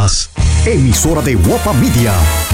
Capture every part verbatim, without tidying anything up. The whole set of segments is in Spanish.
más. Emisora de Guapa Media.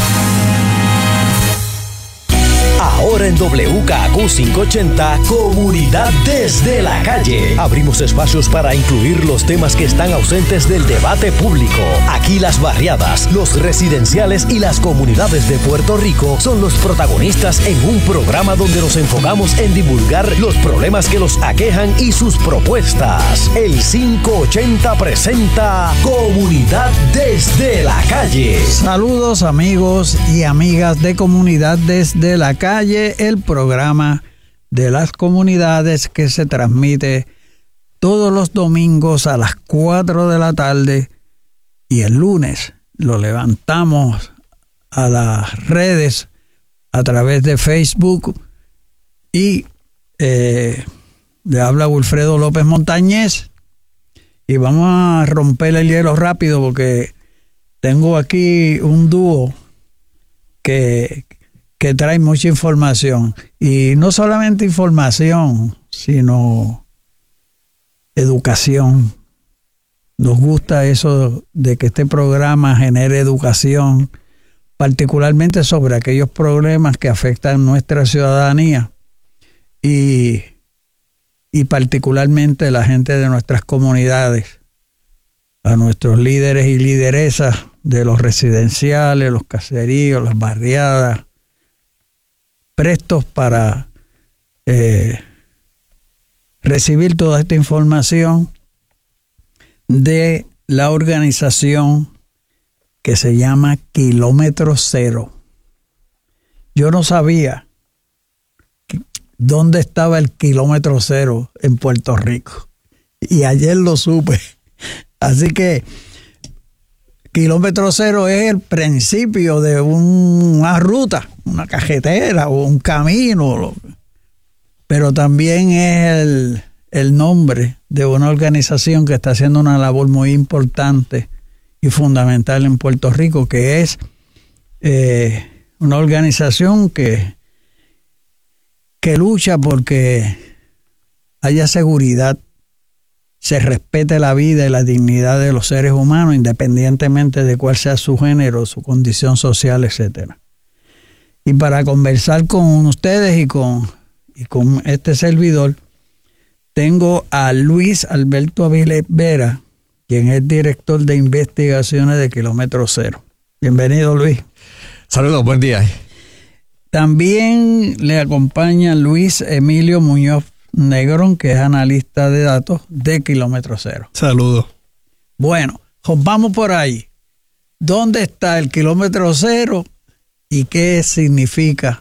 Ahora en W K Q quinientos ochenta, Comunidad desde la calle. Abrimos espacios para incluir los temas que están ausentes del debate público. Aquí las barriadas, los residenciales y las comunidades de Puerto Rico son los protagonistas en un programa donde nos enfocamos en divulgar los problemas que los aquejan y sus propuestas. El quinientos ochenta presenta Comunidad desde la calle. Saludos amigos y amigas de Comunidad desde la calle. El programa de las comunidades que se transmite todos los domingos a las cuatro de la tarde y el lunes lo levantamos a las redes a través de Facebook y eh, le habla Wilfredo López Montañez y vamos a romper el hielo rápido porque tengo aquí un dúo que que trae mucha información, y no solamente información, sino educación. Nos gusta eso de que este programa genere educación, particularmente sobre aquellos problemas que afectan nuestra ciudadanía y, y particularmente la gente de nuestras comunidades, a nuestros líderes y lideresas de los residenciales, los caseríos, las barriadas, prestos para eh, recibir toda esta información de la organización que se llama Kilómetro Cero. Yo no sabía dónde estaba el Kilómetro Cero en Puerto Rico y ayer lo supe. Así que Kilómetro Cero es el principio de una ruta, una carretera o un camino, pero también es el, el nombre de una organización que está haciendo una labor muy importante y fundamental en Puerto Rico, que es eh, una organización que, que lucha porque haya seguridad, se respete la vida y la dignidad de los seres humanos, independientemente de cuál sea su género, su condición social, etcétera. Y para conversar con ustedes y con, y con este servidor, tengo a Luis Alberto Avilés Vera, quien es director de investigaciones de Kilómetro Cero. Bienvenido, Luis. Saludos, buen día. También le acompaña Luis Emilio Muñoz Negrón, que es analista de datos de Kilómetro Cero. Saludos. Bueno, vamos por ahí. ¿Dónde está el Kilómetro Cero y qué significa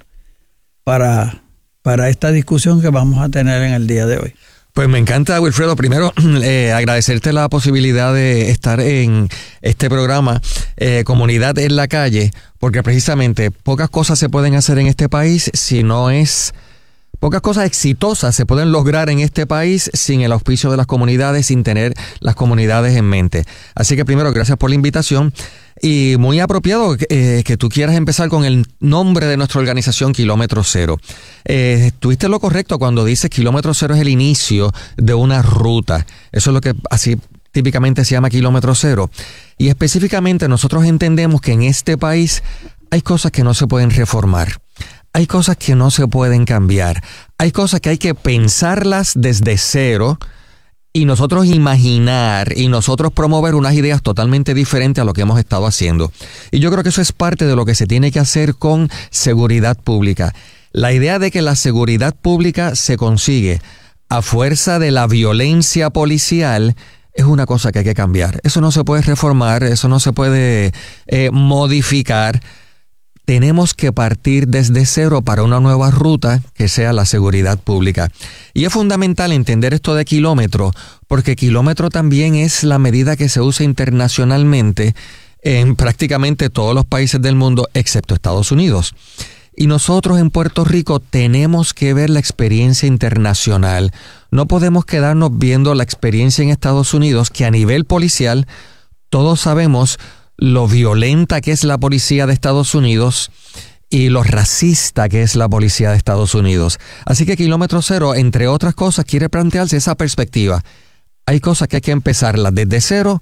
para, para esta discusión que vamos a tener en el día de hoy? Pues me encanta, Wilfredo, primero eh, agradecerte la posibilidad de estar en este programa eh, Comunidad en la Calle, porque precisamente pocas cosas se pueden hacer en este país si no es... Pocas cosas exitosas se pueden lograr en este país sin el auspicio de las comunidades, sin tener las comunidades en mente. Así que primero, gracias por la invitación. Y muy apropiado eh, que tú quieras empezar con el nombre de nuestra organización, Kilómetro Cero. Eh, tuviste lo correcto cuando dices Kilómetro Cero es el inicio de una ruta. Eso es lo que así típicamente se llama Kilómetro Cero. Y específicamente nosotros entendemos que en este país hay cosas que no se pueden reformar. Hay cosas que no se pueden cambiar. Hay cosas que hay que pensarlas desde cero y nosotros imaginar y nosotros promover unas ideas totalmente diferentes a lo que hemos estado haciendo. Y yo creo que eso es parte de lo que se tiene que hacer con seguridad pública. La idea de que la seguridad pública se consigue a fuerza de la violencia policial es una cosa que hay que cambiar. Eso no se puede reformar, eso no se puede eh, modificar. Tenemos que partir desde cero para una nueva ruta que sea la seguridad pública. Y es fundamental entender esto de kilómetro, porque kilómetro también es la medida que se usa internacionalmente en prácticamente todos los países del mundo, excepto Estados Unidos. Y nosotros en Puerto Rico tenemos que ver la experiencia internacional. No podemos quedarnos viendo la experiencia en Estados Unidos, que a nivel policial todos sabemos lo violenta que es la policía de Estados Unidos y lo racista que es la policía de Estados Unidos. Así que Kilómetro Cero, entre otras cosas, quiere plantearse esa perspectiva. Hay cosas que hay que empezarlas desde cero,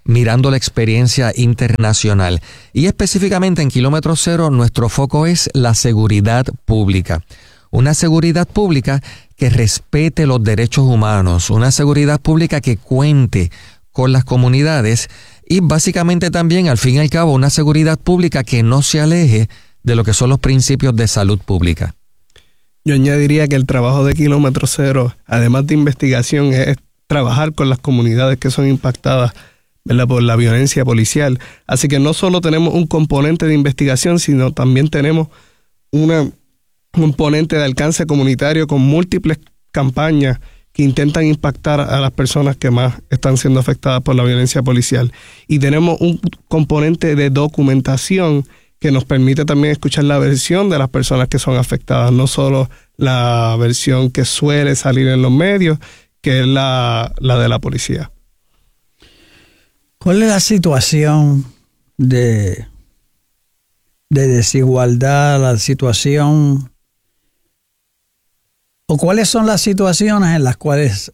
mirando la experiencia internacional. Y específicamente en Kilómetro Cero, nuestro foco es la seguridad pública. Una seguridad pública que respete los derechos humanos, una seguridad pública que cuente con las comunidades y básicamente también, al fin y al cabo, una seguridad pública que no se aleje de lo que son los principios de salud pública. Yo añadiría que el trabajo de Kilómetro Cero, además de investigación, es trabajar con las comunidades que son impactadas, ¿verdad?, por la violencia policial. Así que no solo tenemos un componente de investigación, sino también tenemos una, un componente de alcance comunitario con múltiples campañas que intentan impactar a las personas que más están siendo afectadas por la violencia policial. Y tenemos un componente de documentación que nos permite también escuchar la versión de las personas que son afectadas, no solo la versión que suele salir en los medios, que es la, la de la policía. ¿Cuál es la situación de, de desigualdad, la situación, o cuáles son las situaciones en las cuales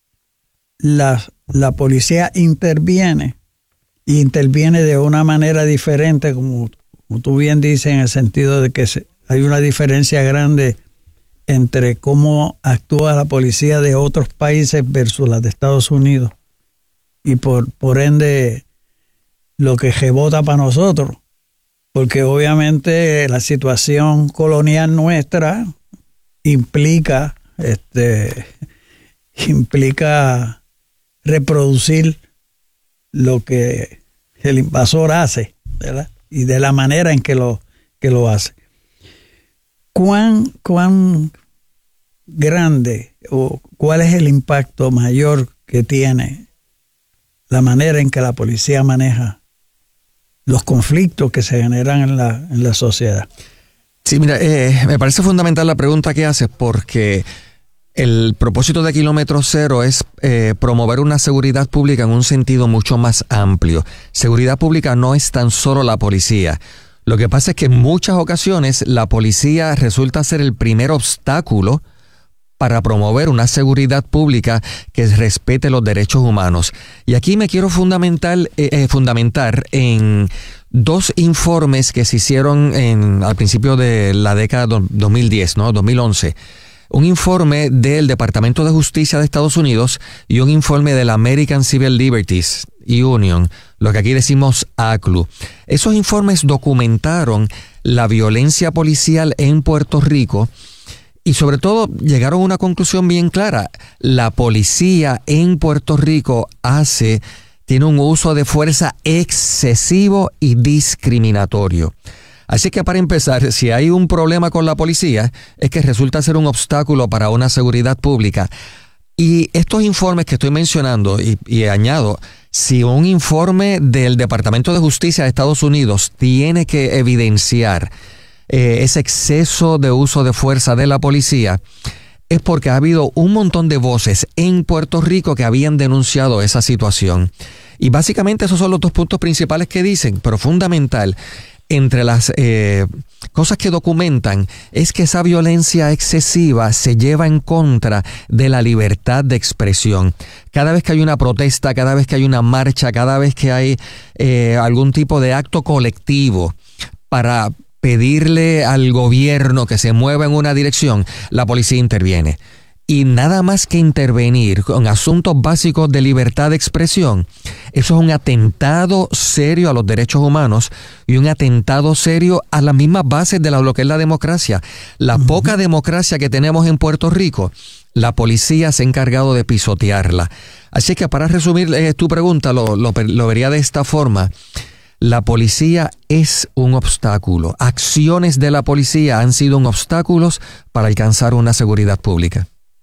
la, la policía interviene, y interviene de una manera diferente, como Como tú bien dices, en el sentido de que se, hay una diferencia grande entre cómo actúa la policía de otros países versus la de Estados Unidos? Y por, por ende, lo que rebota para nosotros. Porque obviamente la situación colonial nuestra implica, este, implica reproducir lo que el invasor hace, ¿verdad? Y de la manera en que lo, que lo hace. ¿Cuán, cuán grande o cuál es el impacto mayor que tiene la manera en que la policía maneja los conflictos que se generan en la, en la sociedad? Sí, mira, eh, me parece fundamental la pregunta que haces, porque el propósito de Kilómetro Cero es eh, promover una seguridad pública en un sentido mucho más amplio. Seguridad pública no es tan solo la policía. Lo que pasa es que en muchas ocasiones la policía resulta ser el primer obstáculo para promover una seguridad pública que respete los derechos humanos. Y aquí me quiero fundamental, eh, eh, fundamentar en dos informes que se hicieron en, al principio de la década do, dos mil diez, ¿no? dos mil once. Un informe del Departamento de Justicia de Estados Unidos y un informe de la American Civil Liberties Union, lo que aquí decimos A C L U. Esos informes documentaron la violencia policial en Puerto Rico y sobre todo llegaron a una conclusión bien clara. La policía en Puerto Rico hace, tiene un uso de fuerza excesivo y discriminatorio. Así que para empezar, si hay un problema con la policía, es que resulta ser un obstáculo para una seguridad pública. Y estos informes que estoy mencionando, y, y añado, si un informe del Departamento de Justicia de Estados Unidos tiene que evidenciar eh, ese exceso de uso de fuerza de la policía, es porque ha habido un montón de voces en Puerto Rico que habían denunciado esa situación. Y básicamente esos son los dos puntos principales que dicen, pero fundamental. Entre las eh, cosas que documentan es que esa violencia excesiva se lleva en contra de la libertad de expresión. Cada vez que hay una protesta, cada vez que hay una marcha, cada vez que hay eh, algún tipo de acto colectivo para pedirle al gobierno que se mueva en una dirección, la policía interviene. Y nada más que intervenir con asuntos básicos de libertad de expresión, eso es un atentado serio a los derechos humanos y un atentado serio a las mismas bases de lo que es la democracia. La uh-huh. poca democracia que tenemos en Puerto Rico, la policía se ha encargado de pisotearla. Así que para resumir eh, tu pregunta, lo, lo, lo vería de esta forma. La policía es un obstáculo. Acciones de la policía han sido un obstáculo para alcanzar una seguridad pública.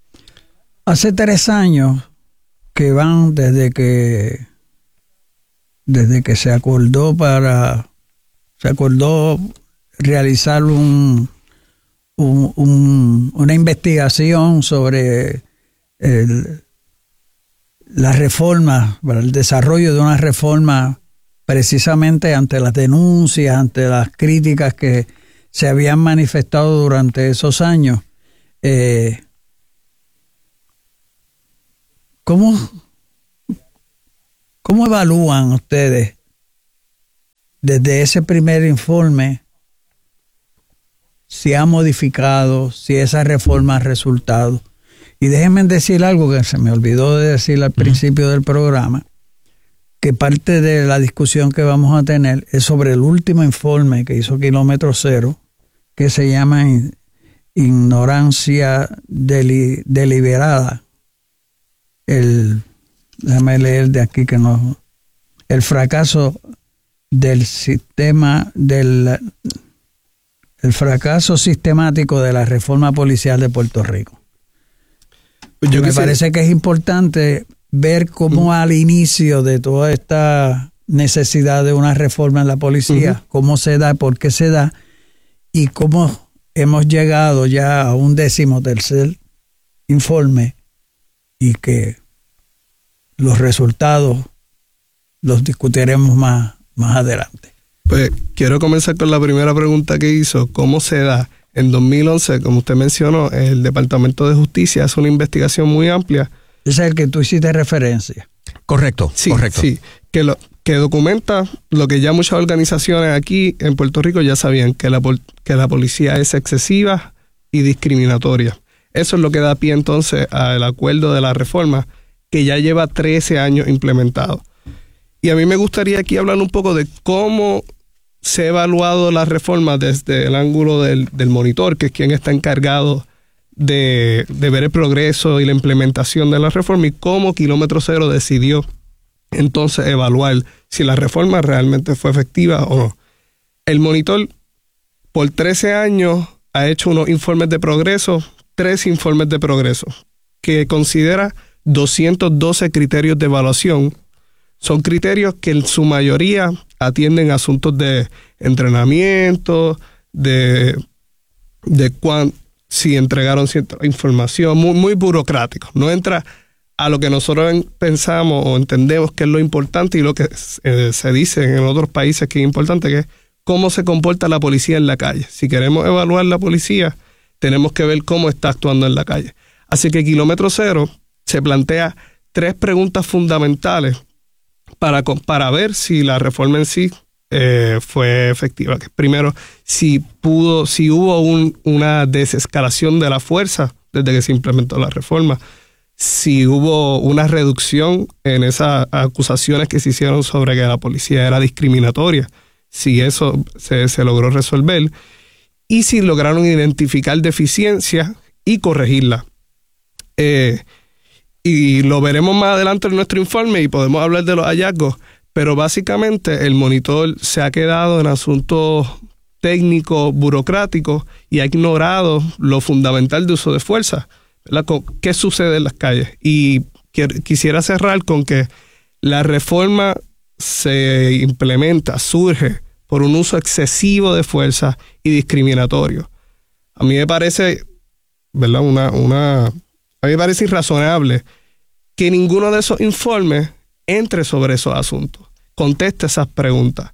Hace tres años que van desde que desde que se acordó para se acordó realizar un, un, un una investigación sobre el, la reforma, para el desarrollo de una reforma, precisamente ante las denuncias, ante las críticas que se habían manifestado durante esos años. Eh, ¿Cómo, ¿Cómo evalúan ustedes desde ese primer informe si ha modificado, si esa reforma ha resultado? Y déjenme decir algo que se me olvidó de decir al principio del programa, que parte de la discusión que vamos a tener es sobre el último informe que hizo Kilómetro Cero, que se llama Ignorancia deli, Deliberada. El, déjame leer de aquí que no... El fracaso del sistema, del el fracaso sistemático de la reforma policial de Puerto Rico. Yo me parece que es importante ver cómo uh-huh. al inicio de toda esta necesidad de una reforma en la policía, uh-huh. cómo se da, por qué se da, y cómo hemos llegado ya a un décimo tercer informe y que los resultados los discutiremos más, más adelante. Pues quiero comenzar con la primera pregunta que hizo, ¿cómo se da? En dos mil once, como usted mencionó, el Departamento de Justicia hace una investigación muy amplia. Ese es el que tú hiciste referencia. Correcto, sí, correcto. Sí, que, lo, que documenta lo que ya muchas organizaciones aquí en Puerto Rico ya sabían, que la, que la policía es excesiva y discriminatoria. Eso es lo que da pie entonces al acuerdo de la reforma, que ya lleva trece años implementado. Y a mí me gustaría aquí hablar un poco de cómo se ha evaluado la reforma desde el ángulo del, del monitor, que es quien está encargado de, de ver el progreso y la implementación de la reforma, y cómo Kilómetro Cero decidió entonces evaluar si la reforma realmente fue efectiva o no. El monitor por trece años ha hecho unos informes de progreso, tres informes de progreso, que considera doscientos doce criterios de evaluación. Son criterios que en su mayoría atienden asuntos de entrenamiento, de, de cuán, si entregaron cierta información, muy, muy burocrático. No entra a lo que nosotros pensamos o entendemos que es lo importante y lo que eh, se dice en otros países que es importante, que es cómo se comporta la policía en la calle. Si queremos evaluar la policía, tenemos que ver cómo está actuando en la calle. Así que Kilómetro Cero se plantea tres preguntas fundamentales para, para ver si la reforma en sí eh, fue efectiva. Primero, si pudo, si hubo un, una desescalación de la fuerza desde que se implementó la reforma, si hubo una reducción en esas acusaciones que se hicieron sobre que la policía era discriminatoria, si eso se, se logró resolver, y si lograron identificar deficiencias y corregirlas. Eh, y lo veremos más adelante en nuestro informe y podemos hablar de los hallazgos, pero básicamente el monitor se ha quedado en asuntos técnicos, burocráticos, y ha ignorado lo fundamental de uso de fuerza, ¿verdad? ¿Qué sucede en las calles? Y quisiera cerrar con que la reforma se implementa, surge por un uso excesivo de fuerza y discriminatorio. A mí me parece, ¿verdad? Una, una, a mí me parece irrazonable que ninguno de esos informes entre sobre esos asuntos, conteste esas preguntas,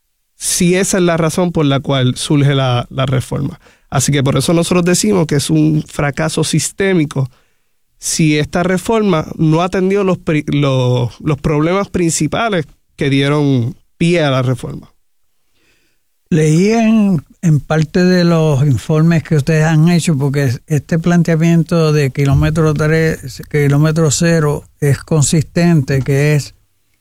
si esa es la razón por la cual surge la, la reforma. Así que por eso nosotros decimos que es un fracaso sistémico si esta reforma no atendió los, los, los problemas principales que dieron pie a la reforma. Leí en, en parte de los informes que ustedes han hecho, porque este planteamiento de kilómetro tres, kilómetro cero es consistente, que es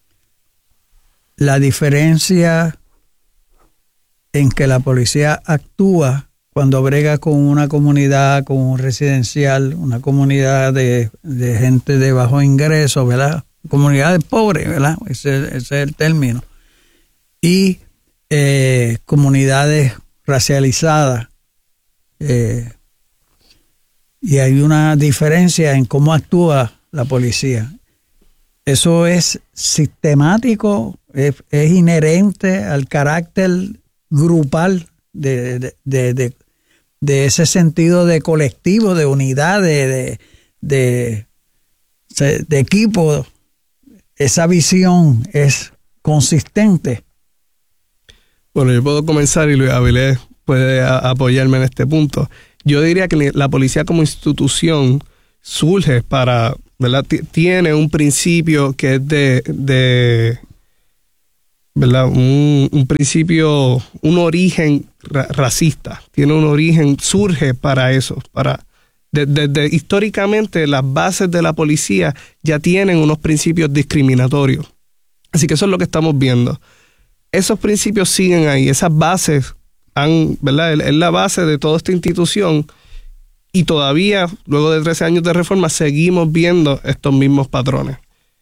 la diferencia en que la policía actúa cuando brega con una comunidad, con un residencial, una comunidad de, de gente de bajo ingreso, ¿verdad? Comunidades pobres, ¿verdad? Ese, ese es el término. Y eh, comunidades racializadas. Eh, y hay una diferencia en cómo actúa la policía. Eso es sistemático, es, es inherente al carácter grupal de, de, de, de, de ese sentido de colectivo, de unidad, de, de, de, de equipo. Esa visión es consistente. Bueno, yo puedo comenzar y Luis Avilés puede a, apoyarme en este punto. Yo diría que la policía como institución surge para ¿verdad? T- tiene un principio que es de, de ¿verdad? Un, un principio, un origen ra- racista, tiene un origen, surge para eso, para desde de, de, históricamente las bases de la policía ya tienen unos principios discriminatorios. Así que eso es lo que estamos viendo. Esos principios siguen ahí, esas bases han, ¿verdad? Es la base de toda esta institución y todavía, luego de trece años de reforma, seguimos viendo estos mismos patrones.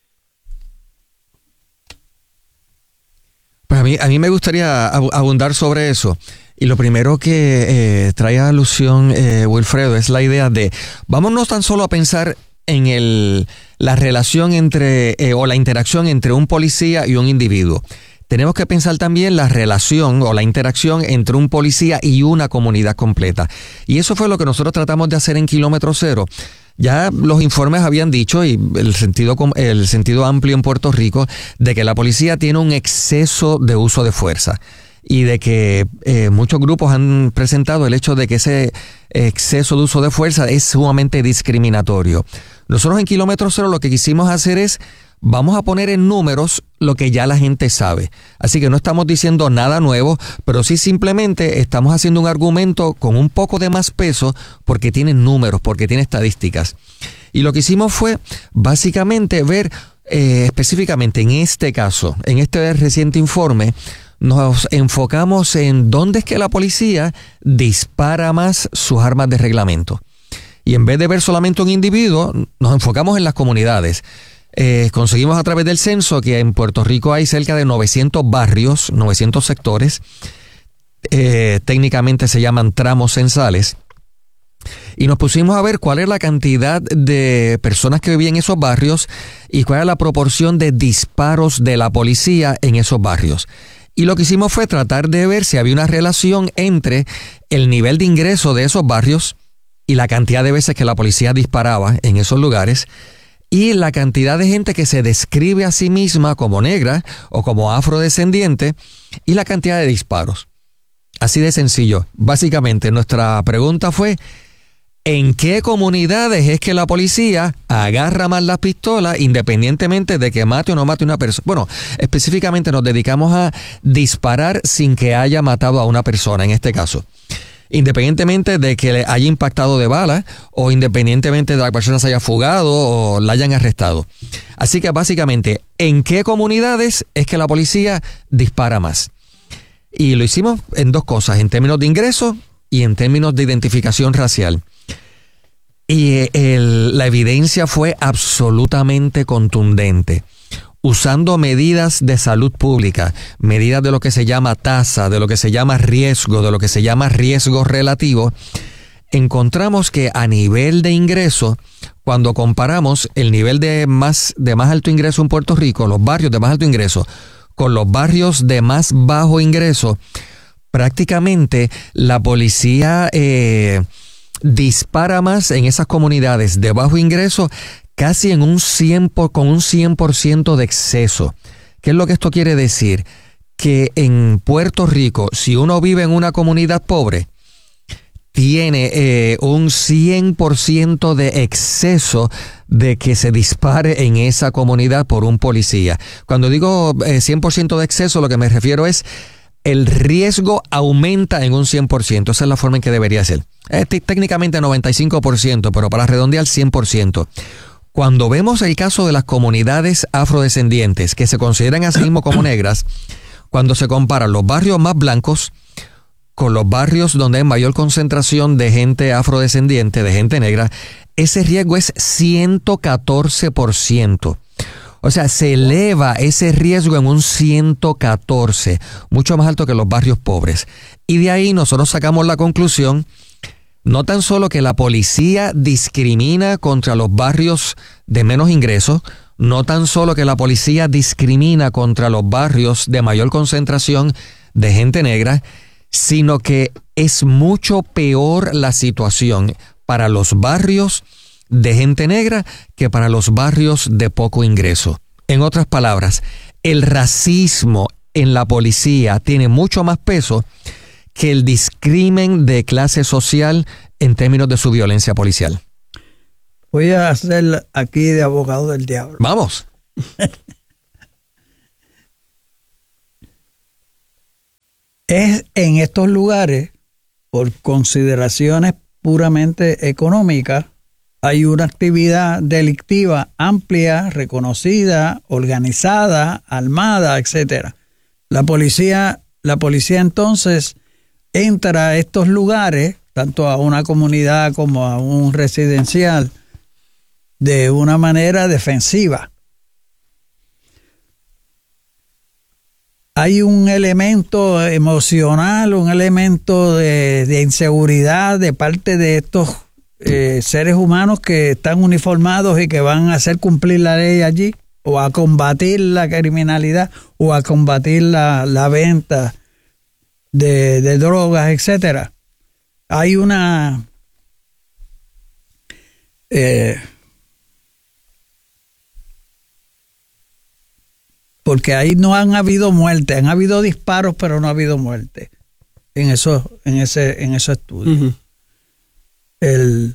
Pues a mí, a mí me gustaría abundar sobre eso. Y lo primero que eh, trae a alusión eh, Wilfredo es la idea de, vámonos tan solo a pensar en el, la relación entre, eh, o la interacción entre un policía y un individuo. Tenemos que pensar también la relación o la interacción entre un policía y una comunidad completa. Y eso fue lo que nosotros tratamos de hacer en Kilómetro Cero. Ya los informes habían dicho, y el sentido, el sentido amplio en Puerto Rico, de que la policía tiene un exceso de uso de fuerza. Y de que eh, muchos grupos han presentado el hecho de que ese exceso de uso de fuerza es sumamente discriminatorio. Nosotros en Kilómetro Cero lo que quisimos hacer es, vamos a poner en números lo que ya la gente sabe. Así que no estamos diciendo nada nuevo, pero sí simplemente estamos haciendo un argumento con un poco de más peso porque tiene números, porque tiene estadísticas. Y lo que hicimos fue básicamente ver eh, específicamente en este caso, en este reciente informe, nos enfocamos en dónde es que la policía dispara más sus armas de reglamento. Y en vez de ver solamente un individuo, nos enfocamos en las comunidades. Eh, conseguimos a través del censo que en Puerto Rico hay cerca de novecientos barrios, novecientos sectores. Eh, técnicamente se llaman tramos censales. Y nos pusimos a ver cuál es la cantidad de personas que vivían en esos barrios y cuál es la proporción de disparos de la policía en esos barrios. Y lo que hicimos fue tratar de ver si había una relación entre el nivel de ingreso de esos barrios y la cantidad de veces que la policía disparaba en esos lugares y la cantidad de gente que se describe a sí misma como negra o como afrodescendiente y la cantidad de disparos. Así de sencillo. Básicamente nuestra pregunta fue, ¿en qué comunidades es que la policía agarra más las pistolas independientemente de que mate o no mate una persona? Bueno, específicamente nos dedicamos a disparar sin que haya matado a una persona en este caso. Independientemente de que le haya impactado de bala o independientemente de que la persona se haya fugado o la hayan arrestado. Así que básicamente, ¿en qué comunidades es que la policía dispara más? Y lo hicimos en dos cosas, en términos de ingreso y en términos de identificación racial. Y el, la evidencia fue absolutamente contundente. Usando medidas de salud pública, medidas de lo que se llama tasa, de lo que se llama riesgo, de lo que se llama riesgo relativo, encontramos que a nivel de ingreso, cuando comparamos el nivel de más, de más alto ingreso en Puerto Rico, los barrios de más alto ingreso, con los barrios de más bajo ingreso, prácticamente la policía eh, dispara más en esas comunidades de bajo ingreso, casi en un cien por, con un cien por ciento de exceso. ¿Qué es lo que esto quiere decir? Que en Puerto Rico, si uno vive en una comunidad pobre, tiene eh, un cien por ciento de exceso de que se dispare en esa comunidad por un policía. Cuando digo eh, cien por ciento de exceso, lo que me refiero es el riesgo aumenta en un cien por ciento. Esa es la forma en que debería ser. Eh, técnicamente noventa y cinco por ciento, pero para redondear cien por ciento. Cuando vemos el caso de las comunidades afrodescendientes, que se consideran a sí mismos como negras, cuando se comparan los barrios más blancos con los barrios donde hay mayor concentración de gente afrodescendiente, de gente negra, ese riesgo es ciento catorce por ciento. O sea, se eleva ese riesgo en un ciento catorce, mucho más alto que los barrios pobres. Y de ahí nosotros sacamos la conclusión, no tan solo que la policía discrimina contra los barrios de menos ingresos, no tan solo que la policía discrimina contra los barrios de mayor concentración de gente negra, sino que es mucho peor la situación para los barrios de gente negra que para los barrios de poco ingreso. En otras palabras, el racismo en la policía tiene mucho más peso que el discrimen de clase social en términos de su violencia policial. Voy a hacer aquí de abogado del diablo. Vamos. Es en estos lugares, por consideraciones puramente económicas, hay una actividad delictiva amplia, reconocida, organizada, armada, etcétera. La policía, la policía entonces entra a estos lugares, tanto a una comunidad como a un residencial, de una manera defensiva. Hay un elemento emocional, un elemento de, de inseguridad de parte de estos eh, seres humanos que están uniformados y que van a hacer cumplir la ley allí, o a combatir la criminalidad, o a combatir la, la venta de, de drogas, etcétera. Hay una... Eh, porque ahí no han habido muertes, han habido disparos, pero no ha habido muerte en eso, en ese, en esos estudios. Uh-huh. El,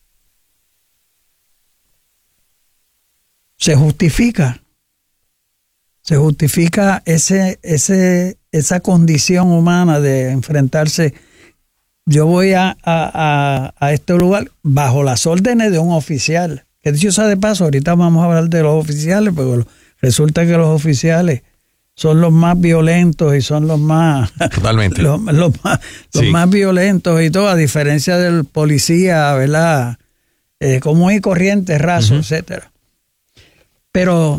se justifica, se justifica ese, ese, esa condición humana de enfrentarse. Yo voy a, a, a, a este lugar bajo las órdenes de un oficial. Que dicho sea de paso, ahorita vamos a hablar de los oficiales, pero resulta que los oficiales son los más violentos y son los más... Totalmente. los, los, más, los sí. más violentos y todo, a diferencia del policía, ¿verdad? Eh, común y corriente, raso, uh-huh. etcétera. Pero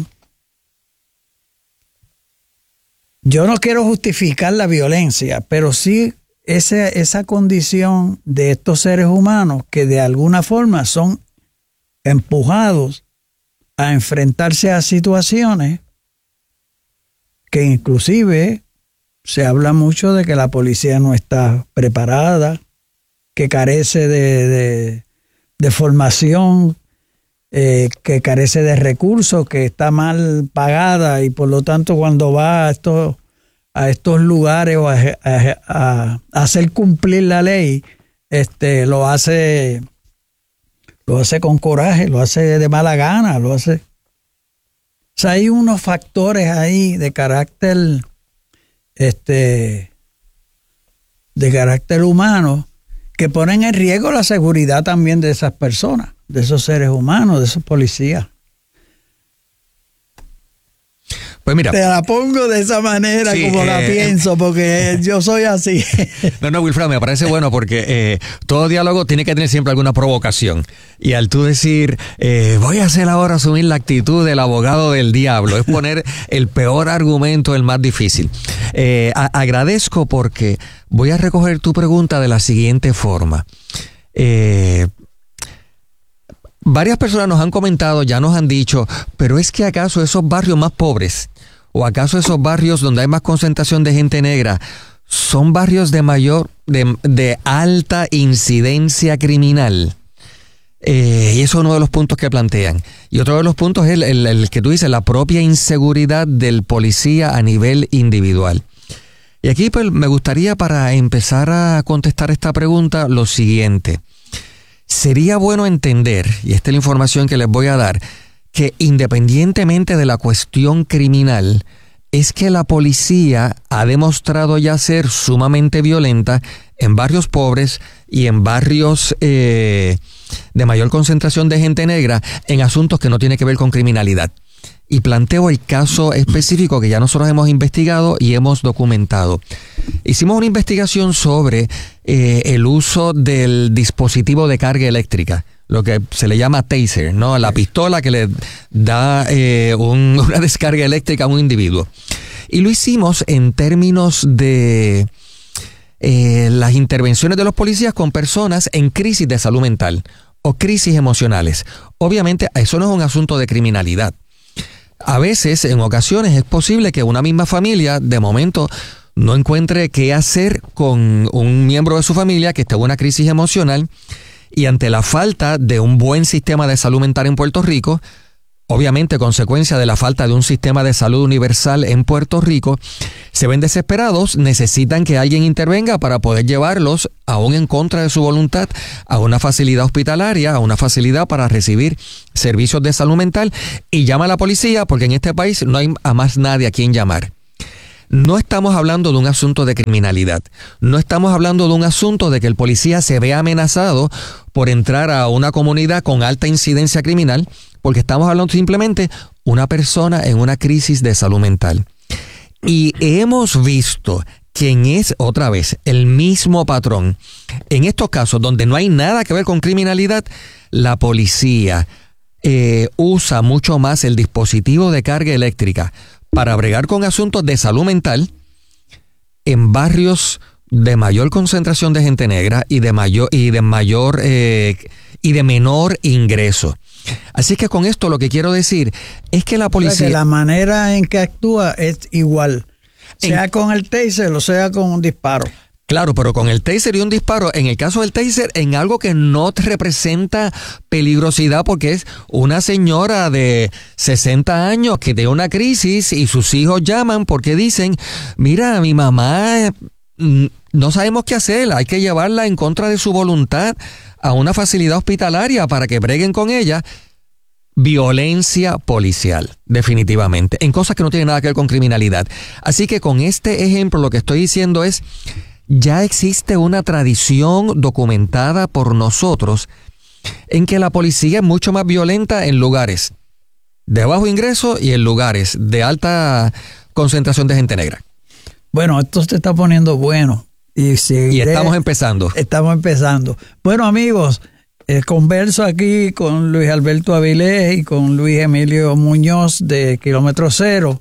yo no quiero justificar la violencia, pero sí ese, esa condición de estos seres humanos que de alguna forma son empujados a enfrentarse a situaciones que inclusive se habla mucho de que la policía no está preparada, que carece de, de, de formación, eh, que carece de recursos, que está mal pagada y por lo tanto cuando va a estos, a estos lugares o a, a, a hacer cumplir la ley, este, lo hace... Lo hace con coraje, lo hace de mala gana, lo hace... O sea, hay unos factores ahí de carácter, este, de carácter humano que ponen en riesgo la seguridad también de esas personas, de esos seres humanos, de esos policías. Pues mira, te la pongo de esa manera sí, como eh, la pienso, porque yo soy así. No, no, Wilfredo, me parece bueno porque eh, todo diálogo tiene que tener siempre alguna provocación. Y al tú decir, eh, voy a hacer ahora asumir la actitud del abogado del diablo, es poner el peor argumento, el más difícil. Eh, a- agradezco porque voy a recoger tu pregunta de la siguiente forma. Eh... Varias personas nos han comentado, ya nos han dicho, pero es que acaso esos barrios más pobres, o acaso esos barrios donde hay más concentración de gente negra, son barrios de mayor, de, de alta incidencia criminal. Eh, y eso es uno de los puntos que plantean. Y otro de los puntos es el, el, el que tú dices, la propia inseguridad del policía a nivel individual. Y aquí pues, me gustaría para empezar a contestar esta pregunta lo siguiente. Sería bueno entender, y esta es la información que les voy a dar, que independientemente de la cuestión criminal, es que la policía ha demostrado ya ser sumamente violenta en barrios pobres y en barrios eh, de mayor concentración de gente negra en asuntos que no tienen que ver con criminalidad. Y planteo el caso específico que ya nosotros hemos investigado y hemos documentado. Hicimos una investigación sobre eh, el uso del dispositivo de carga eléctrica, lo que se le llama taser, ¿no? La pistola que le da eh, un, una descarga eléctrica a un individuo. Y lo hicimos en términos de eh, las intervenciones de los policías con personas en crisis de salud mental o crisis emocionales. Obviamente, eso no es un asunto de criminalidad. A veces, en ocasiones, es posible que una misma familia, de momento, no encuentre qué hacer con un miembro de su familia que esté en una crisis emocional y ante la falta de un buen sistema de salud mental en Puerto Rico, obviamente consecuencia de la falta de un sistema de salud universal en Puerto Rico, se ven desesperados, necesitan que alguien intervenga para poder llevarlos a aún en contra de su voluntad, a una facilidad hospitalaria, a una facilidad para recibir servicios de salud mental, y llama a la policía porque en este país no hay a más nadie a quien llamar. No estamos hablando de un asunto de criminalidad. No estamos hablando de un asunto de que el policía se vea amenazado por entrar a una comunidad con alta incidencia criminal, porque estamos hablando simplemente de una persona en una crisis de salud mental. Y hemos visto quien es, otra vez, el mismo patrón. En estos casos donde no hay nada que ver con criminalidad, la policía eh, usa mucho más el dispositivo de carga eléctrica para bregar con asuntos de salud mental en barrios de mayor concentración de gente negra y de mayor y de mayor eh, y de menor ingreso. Así que con esto lo que quiero decir es que la policía, o sea, que la manera en que actúa es igual, sea en, con el taser o sea con un disparo. Claro, pero con el taser y un disparo, en el caso del taser, en algo que no te representa peligrosidad, porque es una señora de sesenta años que tiene una crisis y sus hijos llaman porque dicen, mira, mi mamá no sabemos qué hacer, hay que llevarla en contra de su voluntad a una facilidad hospitalaria para que breguen con ella. Violencia policial, definitivamente, en cosas que no tienen nada que ver con criminalidad. Así que con este ejemplo lo que estoy diciendo es, ya existe una tradición documentada por nosotros en que la policía es mucho más violenta en lugares de bajo ingreso y en lugares de alta concentración de gente negra. Bueno, esto se está poniendo bueno. Y, seguiré, y estamos empezando. Estamos empezando. Bueno, amigos, eh, converso aquí con Luis Alberto Avilés y con Luis Emilio Muñoz de Kilómetro Cero.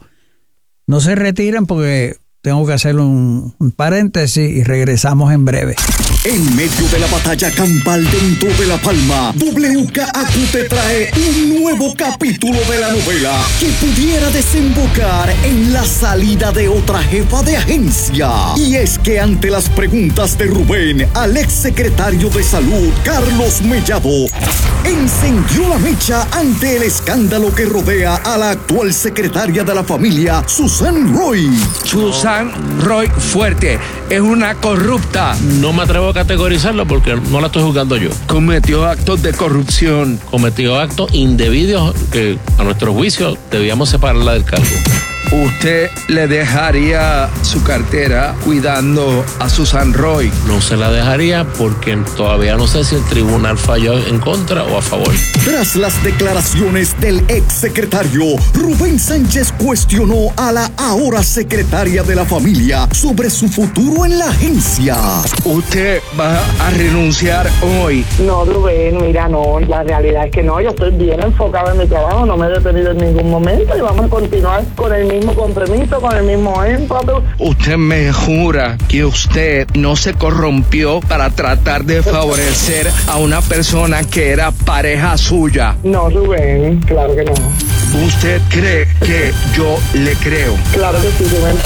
No se retiren porque tengo que hacer un, un paréntesis y regresamos en breve. En medio de la batalla campal dentro de La Palma, W K A Q te trae un nuevo capítulo de la novela que pudiera desembocar en la salida de otra jefa de agencia. Y es que ante las preguntas de Rubén al exsecretario de Salud, Carlos Mellado, encendió la mecha ante el escándalo que rodea a la actual secretaria de la familia, Susan Roy. Susan Roy Fuerte es una corrupta. No me atrevo a categorizarlo porque no la estoy juzgando yo. Cometió actos de corrupción. Cometió actos indebidos que a nuestro juicio debíamos separarla del cargo. ¿Usted le dejaría su cartera cuidando a Susan Roy? No se la dejaría porque todavía no sé si el tribunal falló en contra o a favor. Tras las declaraciones del exsecretario, Rubén Sánchez cuestionó a la ahora secretaria de la familia sobre su futuro en la agencia. ¿Usted va a renunciar hoy? No, Rubén, mira, no, la realidad es que no, yo estoy bien enfocado en mi trabajo, no me he detenido en ningún momento y vamos a continuar con el mismo compromiso, con el mismo énfasis. ¿Usted me jura que usted no se corrompió para tratar de favorecer a una persona que era pareja suya? No, Rubén, claro que no. ¿Usted cree que yo le creo? Claro que sí, Rubén.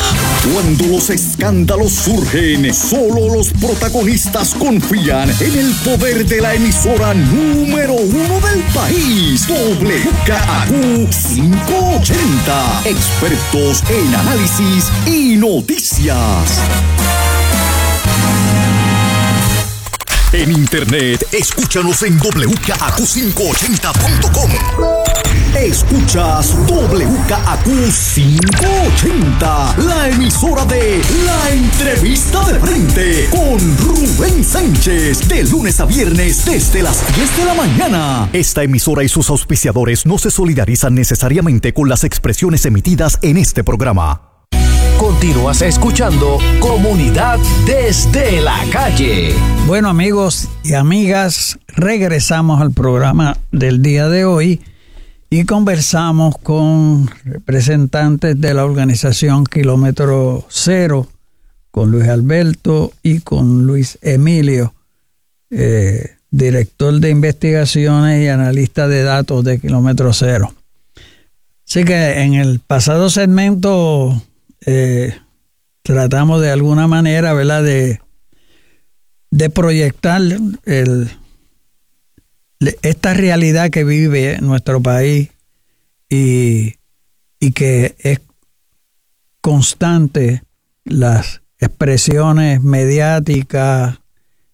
Cuando los escándalos surgen, solo los protagonistas confían en el poder de la emisora número uno del país, W K A Q quinientos ochenta. Expertos en análisis y noticias. En internet, escúchanos en w k a q quinientos ochenta punto com. Escuchas W K A Q quinientos ochenta, la emisora de La Entrevista de Frente con Rubén Sánchez, de lunes a viernes desde las diez de la mañana. Esta emisora y sus auspiciadores no se solidarizan necesariamente con las expresiones emitidas en este programa. Continúas escuchando Comunidad desde la Calle. Bueno, amigos y amigas, regresamos al programa del día de hoy y conversamos con representantes de la organización Kilómetro Cero, con Luis Alberto y con Luis Emilio, eh, director de investigaciones y analista de datos de Kilómetro Cero. Así que en el pasado segmento eh, tratamos de alguna manera, ¿verdad?, de, de proyectar el esta realidad que vive nuestro país y, y que es constante las expresiones mediáticas,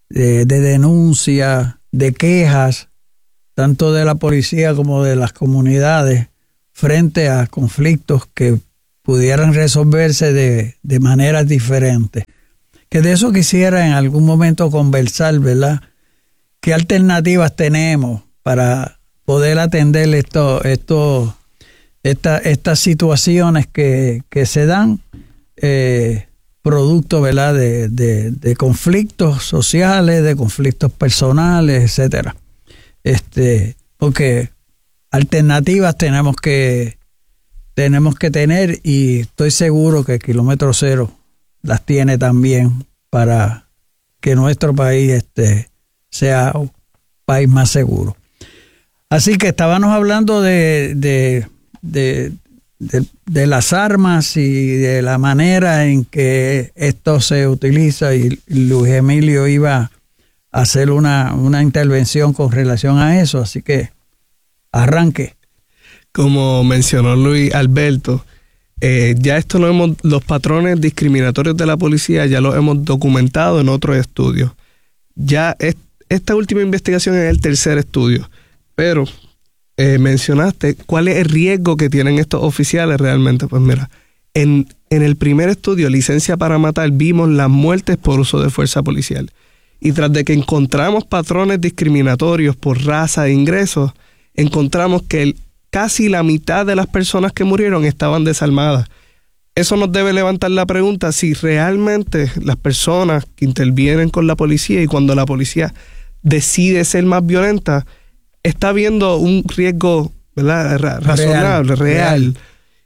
de, de denuncia, de quejas, tanto de la policía como de las comunidades, frente a conflictos que pudieran resolverse de, de maneras diferentes. Que de eso quisiera en algún momento conversar, ¿verdad? ¿Qué alternativas tenemos para poder atender esto, esto, esta, estas situaciones que, que se dan eh, producto, ¿verdad? De, de, de conflictos sociales, de conflictos personales, etcétera. Este, porque alternativas tenemos que tenemos que tener, y estoy seguro que Kilómetro Cero las tiene también para que nuestro país este, sea un país más seguro. Así que estábamos hablando de, de, de, de, de las armas y de la manera en que esto se utiliza, y Luis Emilio iba a hacer una, una intervención con relación a eso, así que arranque. Como mencionó Luis Alberto, eh, ya esto lo hemos, los patrones discriminatorios de la policía ya los hemos documentado en otros estudios. Ya es, esta última investigación es el tercer estudio, pero eh, mencionaste cuál es el riesgo que tienen estos oficiales realmente. Pues mira, en, en el primer estudio, Licencia para Matar, vimos las muertes por uso de fuerza policial. Y tras de que encontramos patrones discriminatorios por raza e ingresos, encontramos que el casi la mitad de las personas que murieron estaban desarmadas. Eso nos debe levantar la pregunta si realmente las personas que intervienen con la policía, y cuando la policía decide ser más violenta, está viendo un riesgo, ¿verdad?, razonable, real, real. real.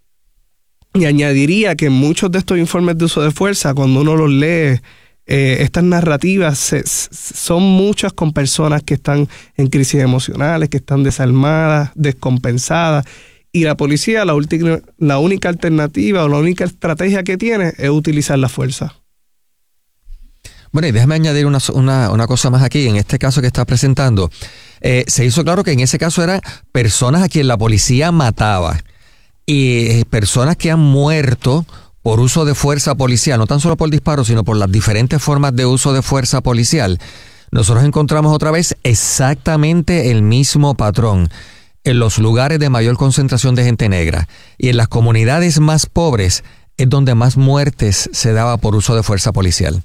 Y añadiría que muchos de estos informes de uso de fuerza, cuando uno los lee, Eh, estas narrativas se, son muchas con personas que están en crisis emocionales, que están desarmadas, descompensadas, y la policía la, última, la única alternativa o la única estrategia que tiene es utilizar la fuerza. Bueno, y déjame añadir una, una, una cosa más aquí. En este caso que está presentando, eh, se hizo claro que en ese caso eran personas a quien la policía mataba, y eh, personas que han muerto por uso de fuerza policial, no tan solo por disparos, sino por las diferentes formas de uso de fuerza policial. Nosotros encontramos otra vez exactamente el mismo patrón en los lugares de mayor concentración de gente negra, y en las comunidades más pobres es donde más muertes se daba por uso de fuerza policial.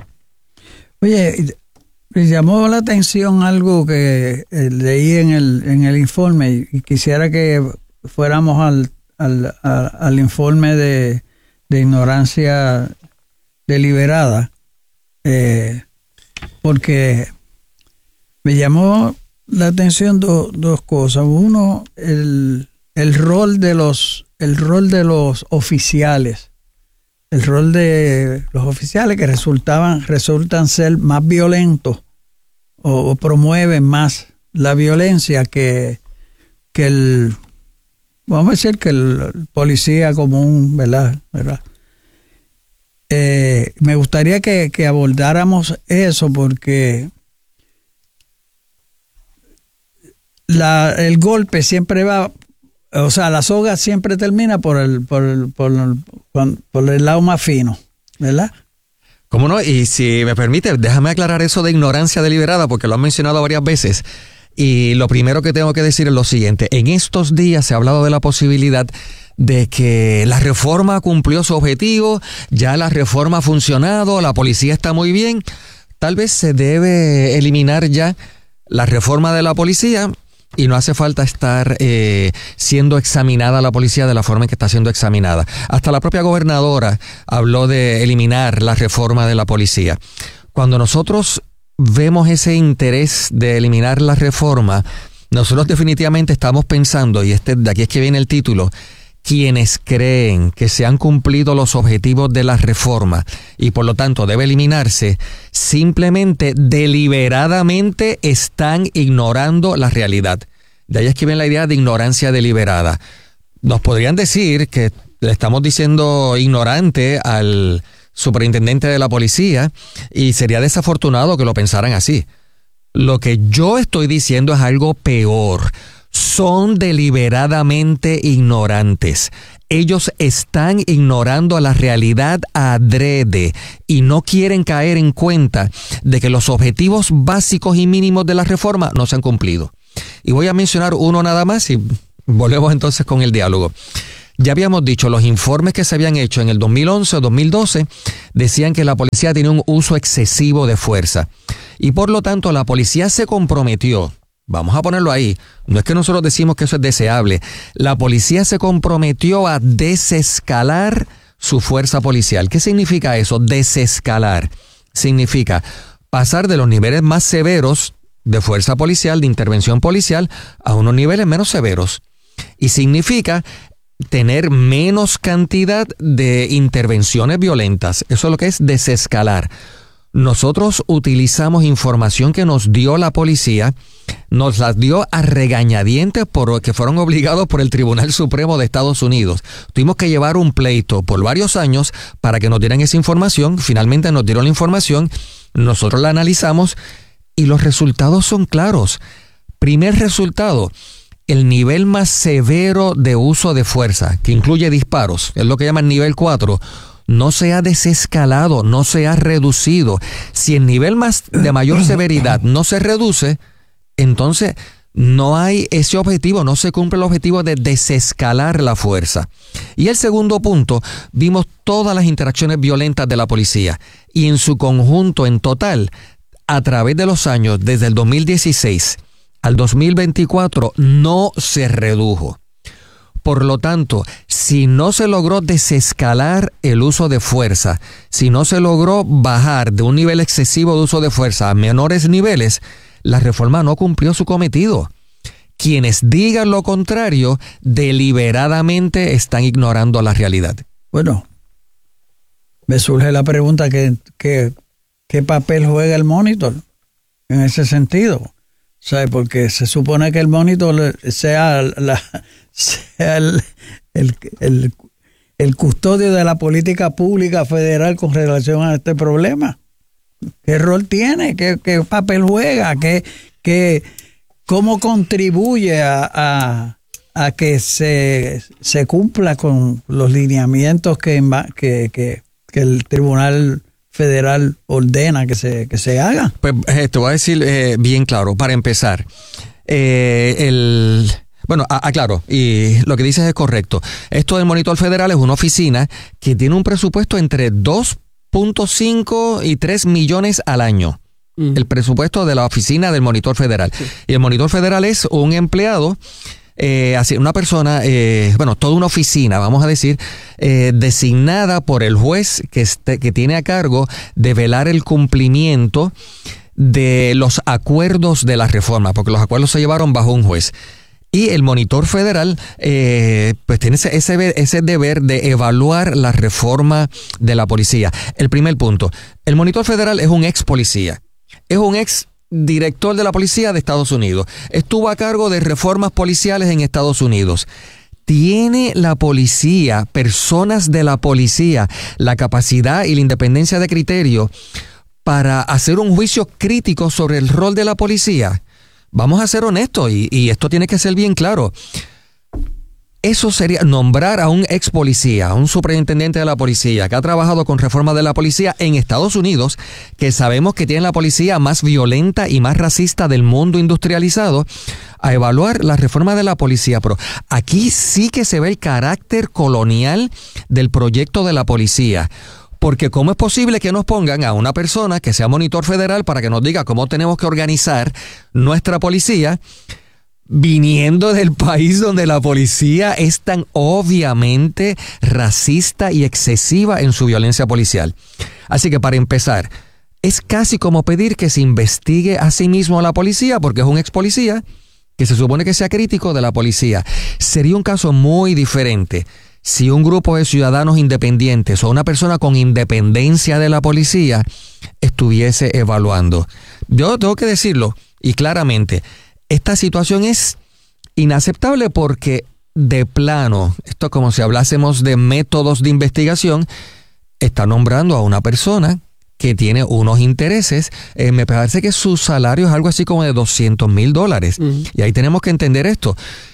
Oye, me llamó la atención algo que eh, leí en el en el informe, y quisiera que fuéramos al al, al, al informe de de ignorancia deliberada, eh, porque me llamó la atención do, dos cosas. Uno, el, el rol de los el rol de los oficiales, el rol de los oficiales que resultaban resultan ser más violentos o, o promueven más la violencia que que el Vamos a decir que el policía común, ¿verdad? ¿verdad? Eh, me gustaría que, que abordáramos eso, porque la, el golpe siempre va, o sea, la soga siempre termina por el, por el, por el, por el lado más fino, ¿verdad? ¿Cómo no? Y si me permite, déjame aclarar eso de ignorancia deliberada, porque lo han mencionado varias veces. Y lo primero que tengo que decir es lo siguiente. En estos días se ha hablado de la posibilidad de que la reforma cumplió su objetivo, ya la reforma ha funcionado, la policía está muy bien. Tal vez se debe eliminar ya la reforma de la policía y no hace falta estar eh, siendo examinada la policía de la forma en que está siendo examinada. Hasta la propia gobernadora habló de eliminar la reforma de la policía. Cuando nosotros vemos ese interés de eliminar la reforma, nosotros definitivamente estamos pensando, y este de aquí es que viene el título, quienes creen que se han cumplido los objetivos de la reforma y por lo tanto debe eliminarse, simplemente deliberadamente están ignorando la realidad. De ahí es que viene la idea de ignorancia deliberada. Nos podrían decir que le estamos diciendo ignorante al superintendente de la policía, y sería desafortunado que lo pensaran así. Lo que yo estoy diciendo es algo peor. Son deliberadamente ignorantes. Ellos están ignorando la realidad adrede y no quieren caer en cuenta de que los objetivos básicos y mínimos de la reforma no se han cumplido. Y voy a mencionar uno nada más y volvemos entonces con el diálogo. Ya habíamos dicho, los informes que se habían hecho en el dos mil once o dos mil doce decían que la policía tenía un uso excesivo de fuerza. Y por lo tanto la policía se comprometió. Vamos a ponerlo ahí. No es que nosotros decimos que eso es deseable. La policía se comprometió a desescalar su fuerza policial. ¿Qué significa eso? Desescalar. Significa pasar de los niveles más severos de fuerza policial, de intervención policial, a unos niveles menos severos. Y significa tener menos cantidad de intervenciones violentas. Eso es lo que es desescalar. Nosotros utilizamos información que nos dio la policía, nos las dio a regañadientes porque fueron obligados por el Tribunal Supremo de Estados Unidos. Tuvimos que llevar un pleito por varios años para que nos dieran esa información. Finalmente nos dieron la información, nosotros la analizamos y los resultados son claros. Primer resultado, el nivel más severo de uso de fuerza, que incluye disparos, es lo que llaman nivel cuatro, no se ha desescalado, no se ha reducido. Si el nivel más de mayor severidad no se reduce, entonces no hay ese objetivo, no se cumple el objetivo de desescalar la fuerza. Y el segundo punto, vimos todas las interacciones violentas de la policía y en su conjunto, en total, a través de los años, desde el dos mil dieciséis al dos mil veinticuatro, no se redujo. Por lo tanto, si no se logró desescalar el uso de fuerza, si no se logró bajar de un nivel excesivo de uso de fuerza a menores niveles, la reforma no cumplió su cometido. Quienes digan lo contrario, deliberadamente están ignorando la realidad. Bueno, me surge la pregunta, ¿qué, qué, qué papel juega el monitor en ese sentido? ¿Sabe? Porque se supone que el monitor sea la... sea el, el, el, el custodio de la política pública federal con relación a este problema. ¿Qué rol tiene? ¿Qué, qué papel juega? ¿Qué, qué, ¿Cómo contribuye a, a, a que se, se cumpla con los lineamientos que, que, que, que el Tribunal Federal ordena que se, que se haga? Pues eh, te voy a decir eh, bien claro, para empezar, eh, el... Bueno, aclaro, y lo que dices es correcto. Esto del Monitor Federal es una oficina que tiene un presupuesto entre dos punto cinco y tres millones al año. Mm. El presupuesto de la oficina del Monitor Federal. Sí. Y el Monitor Federal es un empleado, eh, así, una persona, eh, bueno, toda una oficina, vamos a decir, eh, designada por el juez que, este, que tiene a cargo de velar el cumplimiento de los acuerdos de la reforma, porque los acuerdos se llevaron bajo un juez. Y el monitor federal eh, pues tiene ese, ese, ese deber de evaluar la reforma de la policía. El primer punto, el monitor federal es un ex policía, es un ex director de la policía de Estados Unidos, estuvo a cargo de reformas policiales en Estados Unidos. ¿Tiene la policía, personas de la policía, la capacidad y la independencia de criterio para hacer un juicio crítico sobre el rol de la policía? Vamos a ser honestos y, y esto tiene que ser bien claro. Eso sería nombrar a un ex policía, a un superintendente de la policía que ha trabajado con reforma de la policía en Estados Unidos, que sabemos que tiene la policía más violenta y más racista del mundo industrializado, a evaluar la reforma de la policía. Pero aquí sí que se ve el carácter colonial del proyecto de la policía. Porque ¿cómo es posible que nos pongan a una persona que sea monitor federal para que nos diga cómo tenemos que organizar nuestra policía, viniendo del país donde la policía es tan obviamente racista y excesiva en su violencia policial? Así que para empezar, es casi como pedir que se investigue a sí mismo a la policía, porque es un ex policía que se supone que sea crítico de la policía. Sería un caso muy diferente si un grupo de ciudadanos independientes o una persona con independencia de la policía estuviese evaluando. Yo tengo que decirlo, y claramente, esta situación es inaceptable porque de plano, esto es como si hablásemos de métodos de investigación, está nombrando a una persona que tiene unos intereses, eh, me parece que su salario es algo así como de doscientos mil dólares. Uh-huh. Y ahí tenemos que entender esto.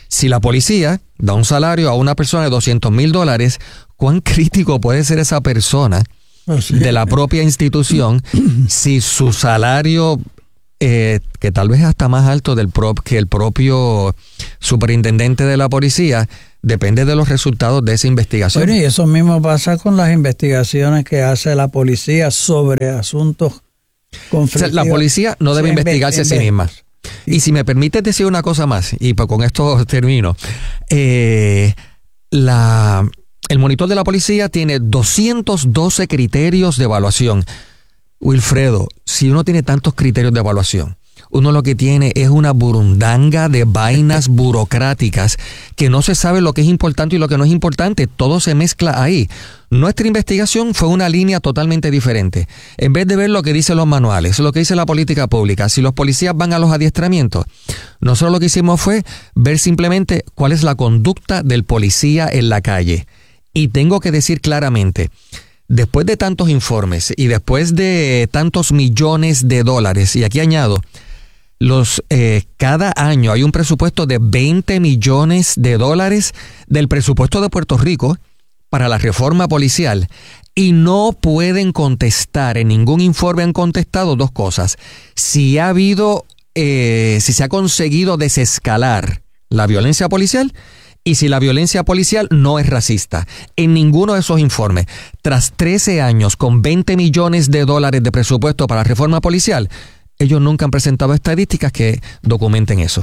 Si la policía da un salario a una persona de doscientos mil dólares, ¿cuán crítico puede ser esa persona oh, sí. de la propia institución si su salario, eh, que tal vez es hasta más alto del prop, que el propio superintendente de la policía, depende de los resultados de esa investigación? Bueno, y eso mismo pasa con las investigaciones que hace la policía sobre asuntos conflictivos. O sea, la policía no debe sí, investigarse a sí misma. Sí. Y si me permites decir una cosa más, y pues con esto termino, eh, la, el monitor de la policía tiene doscientos doce criterios de evaluación. Wilfredo, si uno tiene tantos criterios de evaluación, uno lo que tiene es una burundanga de vainas burocráticas que no se sabe lo que es importante y lo que no es importante. Todo se mezcla ahí. Nuestra investigación fue una línea totalmente diferente. En vez de ver lo que dicen los manuales, lo que dice la política pública, si los policías van a los adiestramientos, nosotros lo que hicimos fue ver simplemente cuál es la conducta del policía en la calle. Y tengo que decir claramente, después de tantos informes y después de tantos millones de dólares, y aquí añado, Los, eh, cada año hay un presupuesto de veinte millones de dólares del presupuesto de Puerto Rico para la reforma policial y no pueden contestar, en ningún informe han contestado dos cosas. Si ha habido, eh, si se ha conseguido desescalar la violencia policial y si la violencia policial no es racista. En ninguno de esos informes, tras trece años con veinte millones de dólares de presupuesto para la reforma policial, ellos nunca han presentado estadísticas que documenten eso.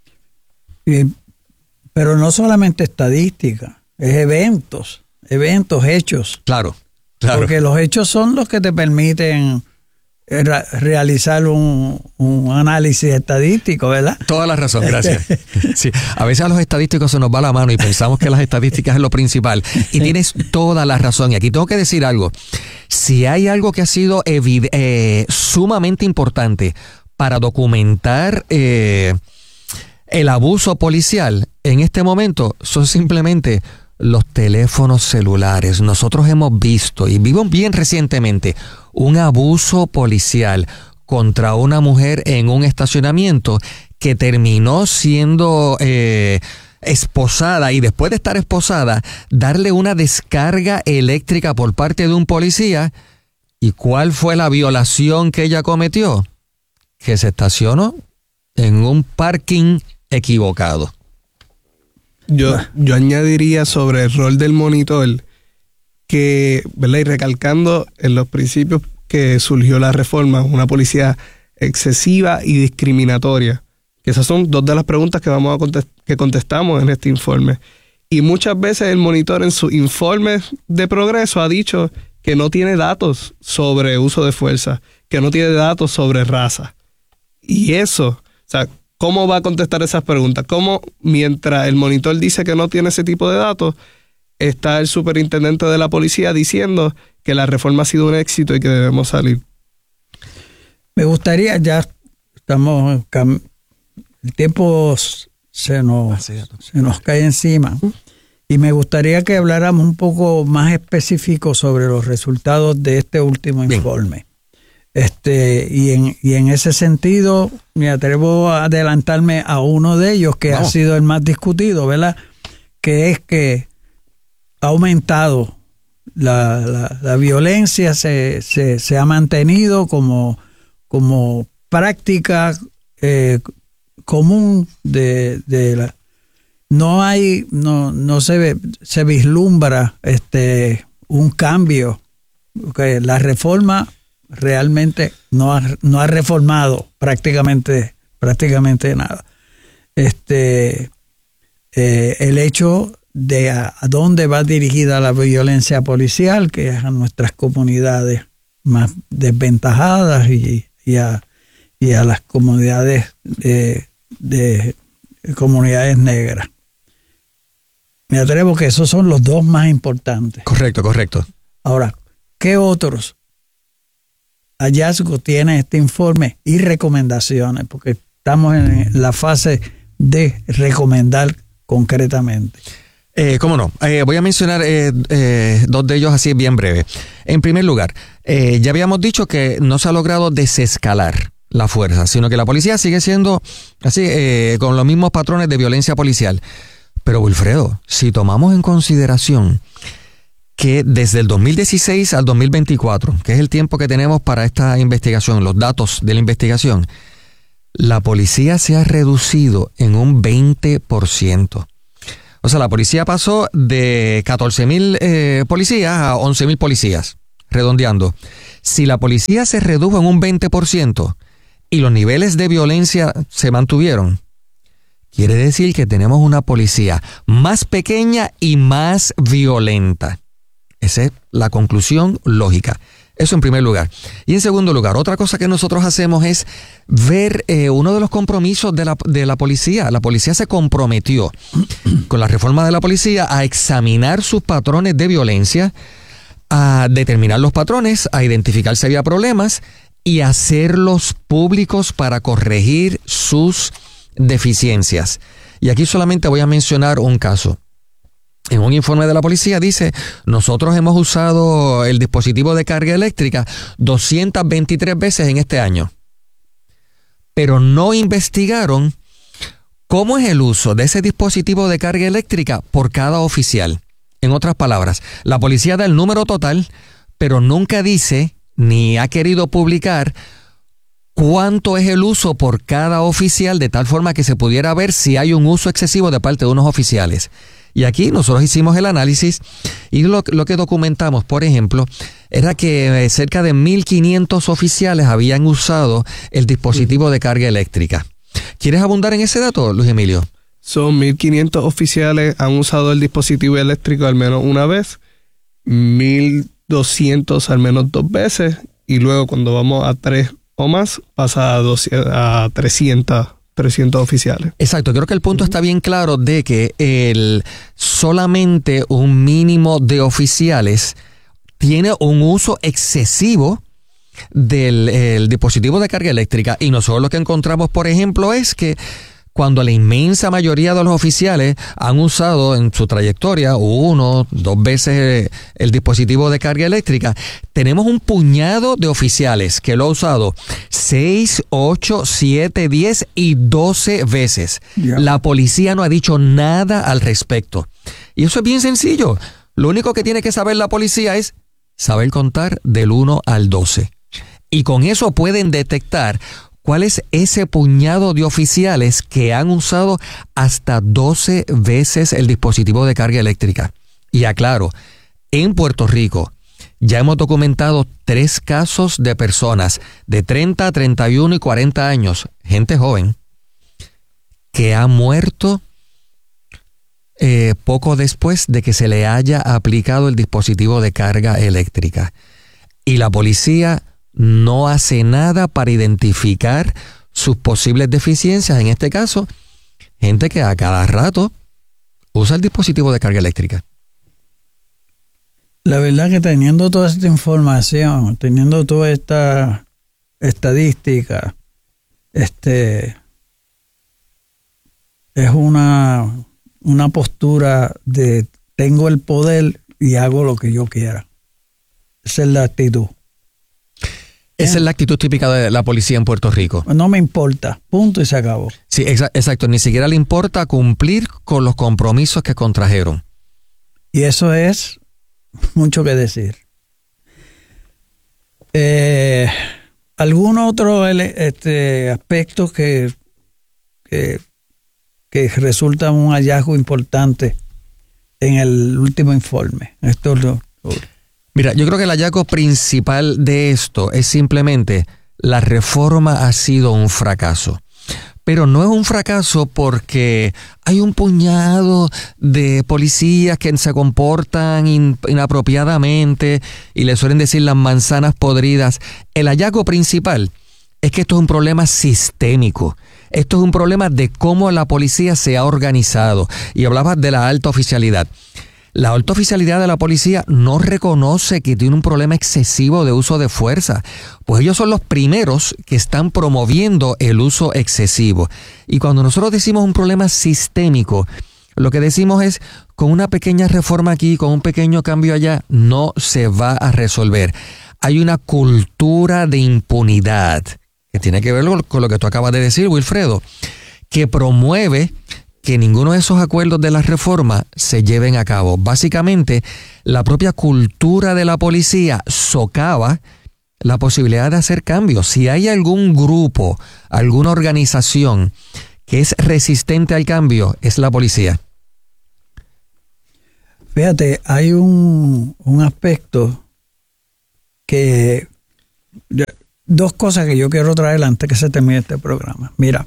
Pero no solamente estadísticas, es eventos, eventos, hechos. Claro, claro. Porque los hechos son los que te permiten re- realizar un, un análisis estadístico, ¿verdad? Toda la razón, gracias. Sí, a veces a los estadísticos se nos va la mano y pensamos que las estadísticas es lo principal. Y tienes toda la razón. Y aquí tengo que decir algo. Si hay algo que ha sido evid- eh, sumamente importante para documentar eh, el abuso policial en este momento, son simplemente los teléfonos celulares. Nosotros hemos visto, y vimos bien recientemente, un abuso policial contra una mujer en un estacionamiento que terminó siendo eh, esposada, y después de estar esposada, darle una descarga eléctrica por parte de un policía. ¿Y cuál fue la violación que ella cometió? Que se estacionó en un parking equivocado. Yo, yo añadiría sobre el rol del monitor que, ¿verdad? Y recalcando en los principios que surgió la reforma, una policía excesiva y discriminatoria. Que esas son dos de las preguntas que vamos a contest- que contestamos en este informe. Y muchas veces el monitor en sus informes de progreso ha dicho que no tiene datos sobre uso de fuerza, que no tiene datos sobre raza. Y eso, o sea, ¿cómo va a contestar esas preguntas? ¿Cómo, mientras el monitor dice que no tiene ese tipo de datos, está el superintendente de la policía diciendo que la reforma ha sido un éxito y que debemos salir? Me gustaría, ya estamos, el tiempo se nos, se nos cae encima, y me gustaría que habláramos un poco más específico sobre los resultados de este último Bien. informe. Este, y en, y en ese sentido, me atrevo a adelantarme a uno de ellos que Vamos. ha sido el más discutido, ¿verdad? Que es que ha aumentado la, la, la violencia, se, se, se ha mantenido como, como práctica eh, común de, de la, no hay, no, no se ve, se vislumbra este un cambio, porque la reforma realmente no ha, no ha reformado prácticamente, prácticamente nada. Este, eh, el hecho de a, a dónde va dirigida la violencia policial, que es a nuestras comunidades más desventajadas y, y, a, y a las comunidades de, de comunidades negras. Me atrevo que esos son los dos más importantes. Correcto, correcto. Ahora, ¿qué otros hallazgos tiene este informe y recomendaciones? Porque estamos en la fase de recomendar concretamente. Eh, ¿Cómo no? Eh, voy a mencionar eh, eh, dos de ellos así bien breve. En primer lugar, eh, ya habíamos dicho que no se ha logrado desescalar la fuerza, sino que la policía sigue siendo así, eh, con los mismos patrones de violencia policial. Pero Wilfredo, si tomamos en consideración que desde el dos mil dieciséis al dos mil veinticuatro, que es el tiempo que tenemos para esta investigación, los datos de la investigación, la policía se ha reducido en un veinte por ciento. O sea, la policía pasó de catorce mil eh, policías a once mil policías, redondeando. Si la policía se redujo en un veinte por ciento y los niveles de violencia se mantuvieron, quiere decir que tenemos una policía más pequeña y más violenta. Esa es la conclusión lógica. Eso en primer lugar. Y en segundo lugar, otra cosa que nosotros hacemos es ver eh, uno de los compromisos de la, de la policía. La policía se comprometió con la reforma de la policía a examinar sus patrones de violencia, a determinar los patrones, a identificar si había problemas y hacerlos públicos para corregir sus deficiencias. Y aquí solamente voy a mencionar un caso. En un informe de la policía dice, nosotros hemos usado el dispositivo de carga eléctrica doscientas veintitrés veces en este año. Pero no investigaron cómo es el uso de ese dispositivo de carga eléctrica por cada oficial. En otras palabras, la policía da el número total, pero nunca dice ni ha querido publicar cuánto es el uso por cada oficial, de tal forma que se pudiera ver si hay un uso excesivo de parte de unos oficiales. Y aquí nosotros hicimos el análisis y lo, lo que documentamos, por ejemplo, era que cerca de mil quinientos oficiales habían usado el dispositivo de carga eléctrica. ¿Quieres abundar en ese dato, Luis Emilio? Son mil quinientos oficiales han usado el dispositivo eléctrico al menos una vez, mil doscientos al menos dos veces, y luego cuando vamos a tres o más, pasa a, doscientos, a trescientos, trescientos oficiales. Exacto, creo que el punto uh-huh. está bien claro de que el solamente un mínimo de oficiales tiene un uso excesivo del el dispositivo de carga eléctrica, y nosotros lo que encontramos, por ejemplo, es que cuando la inmensa mayoría de los oficiales han usado en su trayectoria uno, dos veces el dispositivo de carga eléctrica, tenemos un puñado de oficiales que lo ha usado seis, ocho, siete, diez y doce veces. Yeah. La policía no ha dicho nada al respecto. Y eso es bien sencillo. Lo único que tiene que saber la policía es saber contar del uno al doce. Y con eso pueden detectar cuál es ese puñado de oficiales que han usado hasta doce veces el dispositivo de carga eléctrica. Y aclaro, en Puerto Rico ya hemos documentado tres casos de personas de treinta, treinta y uno y cuarenta años, gente joven, que ha muerto eh, poco después de que se le haya aplicado el dispositivo de carga eléctrica. Y la policía no hace nada para identificar sus posibles deficiencias. En este caso, gente que a cada rato usa el dispositivo de carga eléctrica. La verdad que teniendo toda esta información, teniendo toda esta estadística, este es una, una postura de tengo el poder y hago lo que yo quiera. Esa es la actitud. Esa es la actitud típica de la policía en Puerto Rico. No me importa, punto y se acabó. Sí, exa- exacto, ni siquiera le importa cumplir con los compromisos que contrajeron. Y eso es mucho que decir. Eh, ¿Algún otro este, aspecto que, que, que resulta un hallazgo importante en el último informe? Esto lo, lo, Mira, yo creo que el hallazgo principal de esto es simplemente la reforma ha sido un fracaso. Pero no es un fracaso porque hay un puñado de policías que se comportan in, inapropiadamente y le suelen decir las manzanas podridas. El hallazgo principal es que esto es un problema sistémico. Esto es un problema de cómo la policía se ha organizado. Y hablabas de la alta oficialidad. La alta oficialidad de la policía no reconoce que tiene un problema excesivo de uso de fuerza, pues ellos son los primeros que están promoviendo el uso excesivo. Y cuando nosotros decimos un problema sistémico, lo que decimos es, con una pequeña reforma aquí, con un pequeño cambio allá, no se va a resolver. Hay una cultura de impunidad que que tiene que ver con lo que tú acabas de decir, Wilfredo, que promueve que ninguno de esos acuerdos de la reforma se lleven a cabo. Básicamente, la propia cultura de la policía socava la posibilidad de hacer cambios. Si hay algún grupo, alguna organización que es resistente al cambio, es la policía. Fíjate, hay un, un aspecto que... Dos cosas que yo quiero traer antes que se termine este programa. Mira,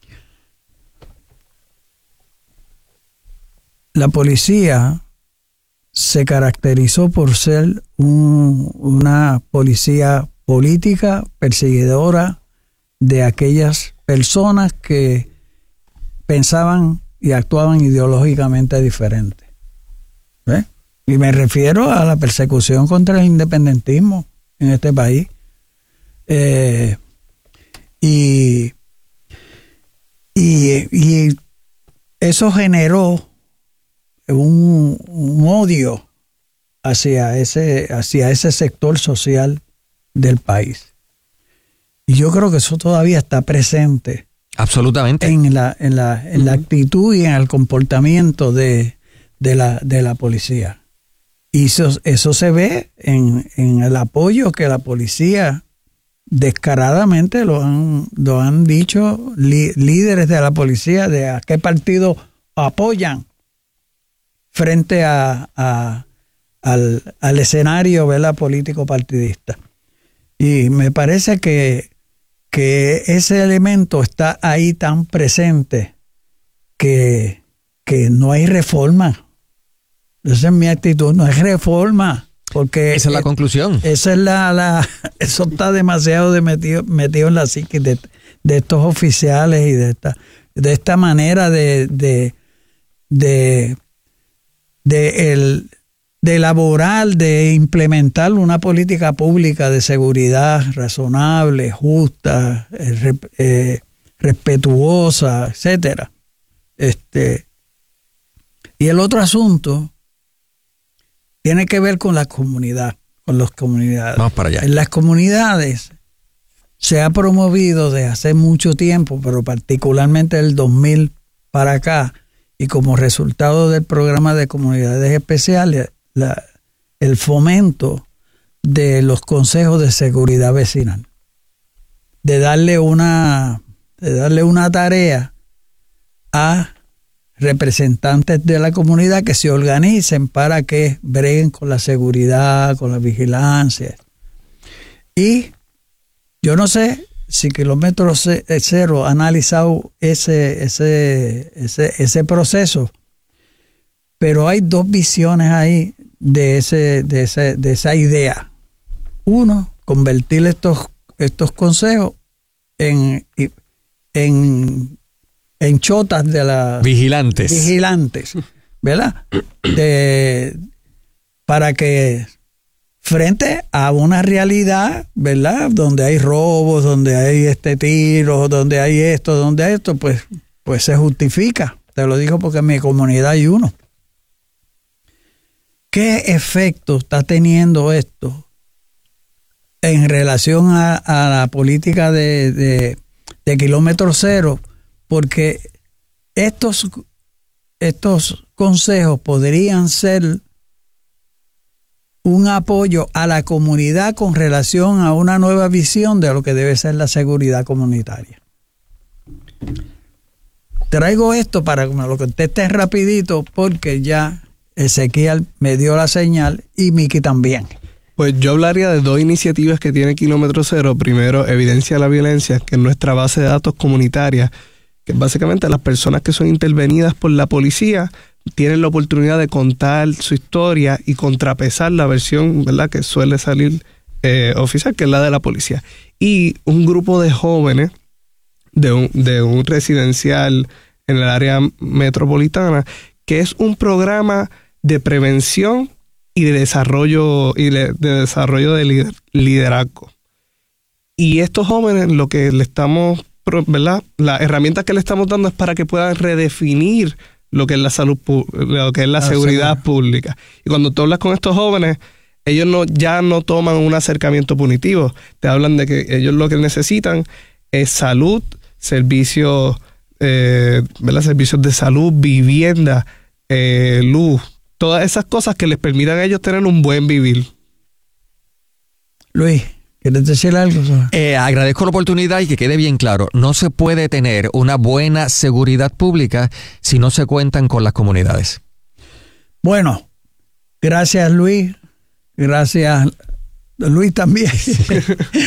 la policía se caracterizó por ser un, una policía política, perseguidora de aquellas personas que pensaban y actuaban ideológicamente diferente. ¿Ves? Y me refiero a la persecución contra el independentismo en este país. Eh, y, y, y eso generó un, un odio hacia ese, hacia ese sector social del país. Y yo creo que eso todavía está presente. Absolutamente. En la, en la, en la actitud y en el comportamiento de, de, la, de la policía. Y eso, eso se ve en, en el apoyo que la policía descaradamente lo han, lo han dicho li, líderes de la policía de a qué partido apoyan frente a, a al, al escenario, ¿verdad?, político partidista. Y me parece que, que ese elemento está ahí tan presente que, que no hay reforma. Esa es mi actitud, no hay reforma. Porque esa es la conclusión. Esa es la, la eso está demasiado de metido, metido en la psique de, de estos oficiales y de esta, de esta manera de, de, de, de, el, de elaborar, de implementar una política pública de seguridad razonable, justa, eh, eh, respetuosa, etcétera. Este, y el otro asunto tiene que ver con la comunidad, con las comunidades. Vamos para allá. En las comunidades se ha promovido desde hace mucho tiempo, pero particularmente del dos mil para acá, y como resultado del programa de comunidades especiales, la, el fomento de los consejos de seguridad vecinal, de darle una, de darle una tarea a representantes de la comunidad que se organicen para que breguen con la seguridad, con la vigilancia. Y yo no sé si Kilómetro Cero ha analizado ese, ese, ese, ese proceso, pero hay dos visiones ahí de, ese, de, ese, de esa idea. Uno, convertir estos, estos consejos en... en en chotas de la vigilantes vigilantes, ¿verdad? De, para que frente a una realidad, ¿verdad?, donde hay robos, donde hay este tiros, donde hay esto, donde hay esto, pues, pues se justifica. Te lo digo porque en mi comunidad hay uno. ¿Qué efecto está teniendo esto en relación a, a la política de, de, de Kilómetro Cero? Porque estos, estos consejos podrían ser un apoyo a la comunidad con relación a una nueva visión de lo que debe ser la seguridad comunitaria. Traigo esto para que me lo contestes rapidito, porque ya Ezequiel me dio la señal y Miki también. Pues yo hablaría de dos iniciativas que tiene Kilómetro Cero. Primero, Evidencia de la Violencia, que es nuestra base de datos comunitaria, que básicamente las personas que son intervenidas por la policía tienen la oportunidad de contar su historia y contrapesar la versión, ¿verdad?, que suele salir eh, oficial, que es la de la policía. Y un grupo de jóvenes de un, de un residencial en el área metropolitana, que es un programa de prevención y de desarrollo y de, de desarrollo de lider, liderazgo. Y estos jóvenes, lo que le estamos, ¿verdad?, las herramientas que le estamos dando es para que puedan redefinir lo que es la salud, lo que es la ah, seguridad sí. pública. Y cuando tú hablas con estos jóvenes, ellos no ya no toman un acercamiento punitivo. Te hablan de que ellos lo que necesitan es salud, servicios, eh, ¿verdad? Servicios de salud, vivienda, eh, luz, todas esas cosas que les permitan a ellos tener un buen vivir. Luis, ¿quieres decir algo? Eh, agradezco la oportunidad y que quede bien claro, no se puede tener una buena seguridad pública si no se cuentan con las comunidades. Bueno, gracias Luis, gracias Luis también.